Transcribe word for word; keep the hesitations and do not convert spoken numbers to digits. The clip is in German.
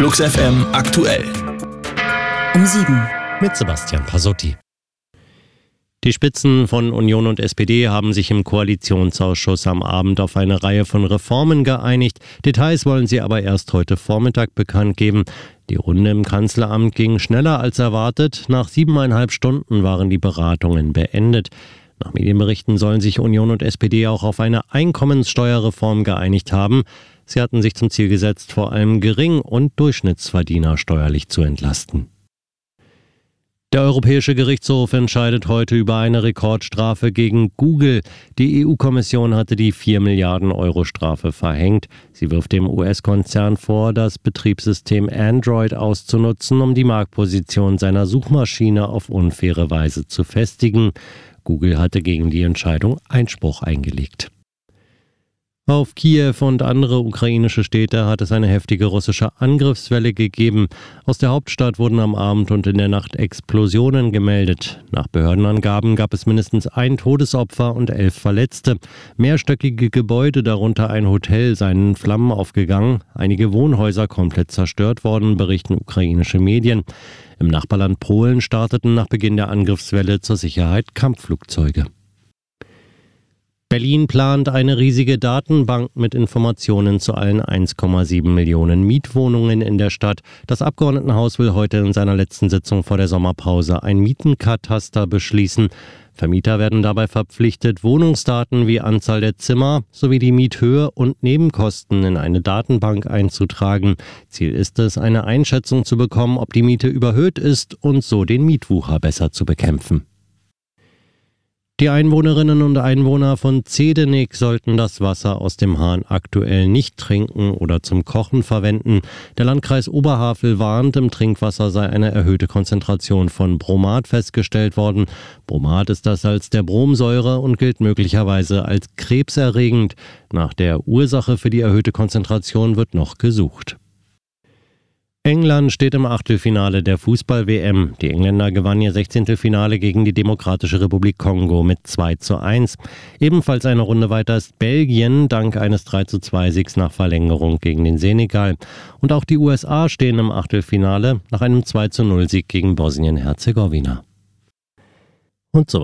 Flux F M aktuell. Um sieben. Mit Sebastian Pasotti. Die Spitzen von Union und S P D haben sich im Koalitionsausschuss am Abend auf eine Reihe von Reformen geeinigt. Details wollen sie aber erst heute Vormittag bekannt geben. Die Runde im Kanzleramt ging schneller als erwartet. Nach siebeneinhalb Stunden waren die Beratungen beendet. Nach Medienberichten sollen sich Union und S P D auch auf eine Einkommenssteuerreform geeinigt haben. Sie hatten sich zum Ziel gesetzt, vor allem Gering- und Durchschnittsverdiener steuerlich zu entlasten. Der Europäische Gerichtshof entscheidet heute über eine Rekordstrafe gegen Google. Die E U-Kommission hatte die vier Milliarden Euro Strafe verhängt. Sie wirft dem U S-Konzern vor, das Betriebssystem Android auszunutzen, um die Marktposition seiner Suchmaschine auf unfaire Weise zu festigen. Google hatte gegen die Entscheidung Einspruch eingelegt. Auf Kiew und andere ukrainische Städte hat es eine heftige russische Angriffswelle gegeben. Aus der Hauptstadt wurden am Abend und in der Nacht Explosionen gemeldet. Nach Behördenangaben gab es mindestens ein Todesopfer und elf Verletzte. Mehrstöckige Gebäude, darunter ein Hotel, seien in Flammen aufgegangen. Einige Wohnhäuser komplett zerstört worden, berichten ukrainische Medien. Im Nachbarland Polen starteten nach Beginn der Angriffswelle zur Sicherheit Kampfflugzeuge. Berlin plant eine riesige Datenbank mit Informationen zu allen eins Komma sieben Millionen Mietwohnungen in der Stadt. Das Abgeordnetenhaus will heute in seiner letzten Sitzung vor der Sommerpause ein Mietenkataster beschließen. Vermieter werden dabei verpflichtet, Wohnungsdaten wie Anzahl der Zimmer sowie die Miethöhe und Nebenkosten in eine Datenbank einzutragen. Ziel ist es, eine Einschätzung zu bekommen, ob die Miete überhöht ist und so den Mietwucher besser zu bekämpfen. Die Einwohnerinnen und Einwohner von Zedenik sollten das Wasser aus dem Hahn aktuell nicht trinken oder zum Kochen verwenden. Der Landkreis Oberhavel warnt, im Trinkwasser sei eine erhöhte Konzentration von Bromat festgestellt worden. Bromat ist das Salz der Bromsäure und gilt möglicherweise als krebserregend. Nach der Ursache für die erhöhte Konzentration wird noch gesucht. England steht im Achtelfinale der Fußball-W M. Die Engländer gewannen ihr sechzehnte Finale gegen die Demokratische Republik Kongo mit zwei zu eins. Ebenfalls eine Runde weiter ist Belgien, dank eines drei zu zwei Siegs nach Verlängerung gegen den Senegal. Und auch die U S A stehen im Achtelfinale nach einem zwei zu null Sieg gegen Bosnien-Herzegowina. Und so